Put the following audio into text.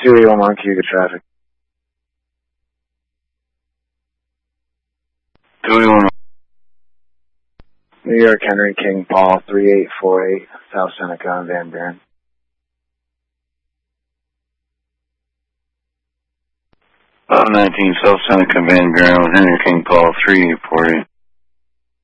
281 Cuba traffic. 281. New York, Henry King Paul, 3848, South Seneca on Van Buren. 19 South Seneca Van Buren with Henry King Paul, 3848.